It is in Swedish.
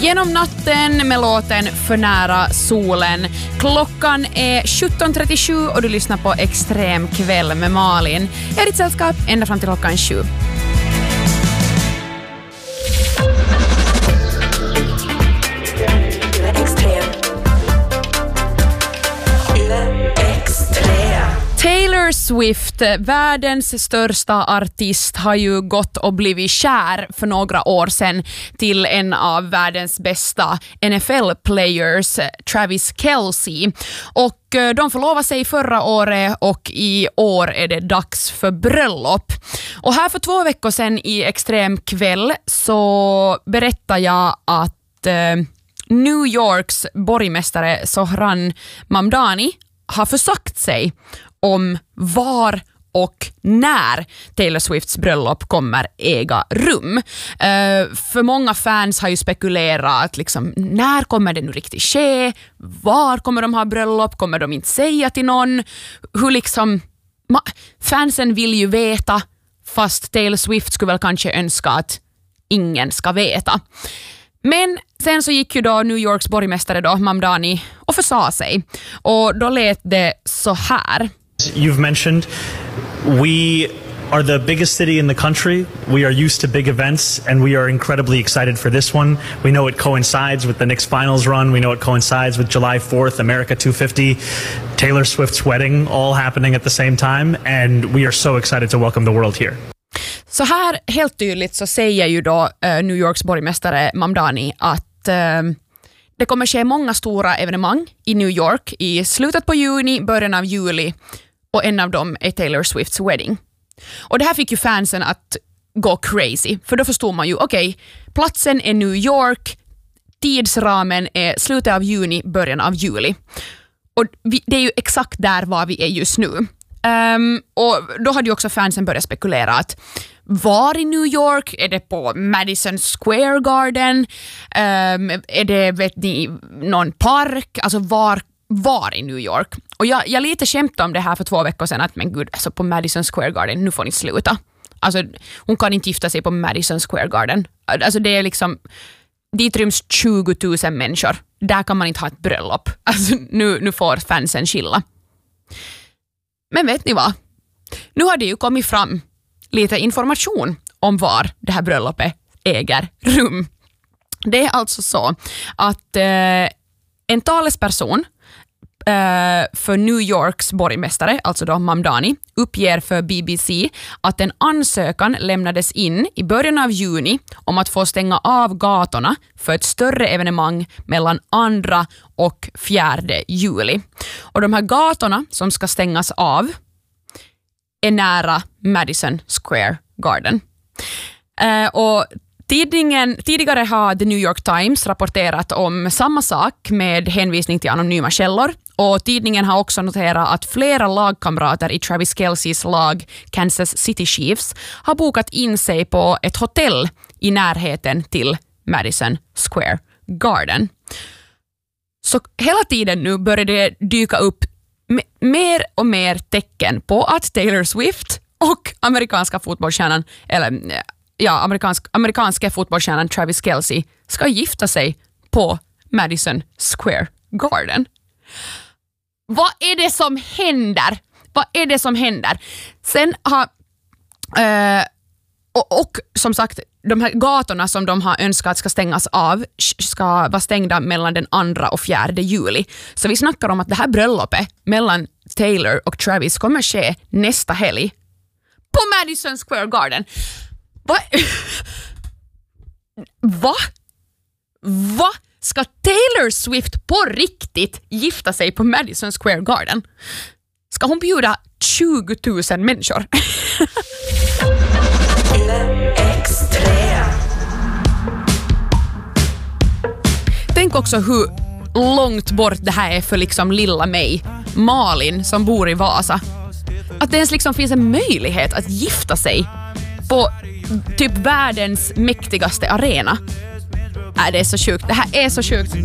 Genom natten med låten För nära solen. Klockan är 17.37 och du lyssnar på Extrem kväll med Malin. Jag är ditt sällskap ända fram till klockan 7. Taylor Swift, världens största artist, har ju gått och blivit kär för några år sedan till en av världens bästa NFL-players, Travis Kelce. Och de förlovade sig förra året och i år är det dags för bröllop. Och här för 2 veckor sedan i Extrem kväll så berättade jag att New Yorks borgmästare Zohran Mamdani har försagt sig om var och när Taylor Swifts bröllop kommer äga rum. För många fans har ju spekulerat liksom, när kommer det nu riktigt ske? Var kommer de ha bröllop? Kommer de inte säga till någon? Hur liksom fansen vill ju veta, fast Taylor Swift skulle väl kanske önska att ingen ska veta. Men sen så gick ju då New Yorks borgmästare då, Mamdani, och försa sig. Och då lät det så här. You've mentioned, we are the biggest city in the country. We are used to big events, and we are incredibly excited for this one. We know it coincides with the Knicks finals run. We know it coincides with July 4th, America 250, Taylor Swift's wedding, all happening at the same time, and we are so excited to welcome the world here. Så här helt tydligt så säger ju då New Yorks borgmästare Mamdani att det kommer ske många stora evenemang i New York i slutet på juni, början av juli, och en av dem är Taylor Swifts wedding. Och det här fick ju fansen att gå crazy, för då förstod man ju, okej, platsen är New York, tidsramen är slutet av juni, början av juli. Och det är ju exakt där var vi är just nu. Och då hade ju också fansen börjat spekulera att var i New York? Är det på Madison Square Garden? Är det, vet ni, någon park? Alltså var i New York? Och jag lite skämtade om det här för 2 veckor sedan, att men gud, alltså på Madison Square Garden, nu får ni sluta. Alltså hon kan inte gifta sig på Madison Square Garden. Alltså det är liksom, dit ryms 20 000 människor. Där kan man inte ha ett bröllop. Alltså nu får fansen chilla. Men vet ni vad? Nu har det ju kommit fram lite information om var det här bröllopet äger rum. Det är alltså så att en talesperson för New Yorks borgmästare, alltså då Mamdani, uppger för BBC att en ansökan lämnades in i början av juni om att få stänga av gatorna för ett större evenemang mellan 2 och 4 juli. Och de här gatorna som ska stängas av är nära Madison Square Garden. Och tidigare har The New York Times rapporterat om samma sak med hänvisning till anonyma källor, och tidningen har också noterat att flera lagkamrater i Travis Kelces lag Kansas City Chiefs har bokat in sig på ett hotell i närheten till Madison Square Garden. Så hela tiden nu börjar det dyka upp mer och mer tecken på att Taylor Swift och amerikanska fotbollsstjärnan, eller amerikanska fotbollsstjärnan Travis Kelce ska gifta sig på Madison Square Garden. Vad är det som händer? Vad är det som händer? Sen har och som sagt, de här gatorna som de har önskat ska stängas av ska vara stängda mellan den 2 och 4 juli. Så vi snackar om att det här bröllopet mellan Taylor och Travis kommer ske nästa helg på Madison Square Garden. Va? Ska Taylor Swift på riktigt gifta sig på Madison Square Garden? Ska hon bjuda 20 000 människor? Tänk också hur långt bort det här är för liksom lilla mig, Malin, som bor i Vasa. Att det ens liksom finns en möjlighet att gifta sig på typ världens mäktigaste arena. Det är så sjukt. Det här är så sjukt.